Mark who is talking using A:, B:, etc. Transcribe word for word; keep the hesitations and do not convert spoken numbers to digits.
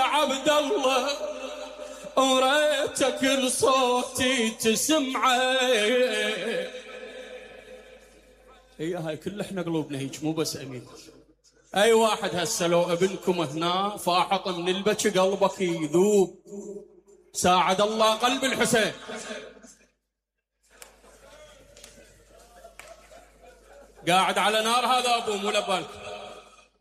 A: عبد الله وريتك لصوتي تسمعه. هي هاي كل احنا قلوبنا هيك، مو بس امين. اي واحد هسه لو ابنكم هنا فاحط من البكي قلبك يذوب. ساعد الله قلب الحسين. قاعد على نار هذا ابوه مو لبالك.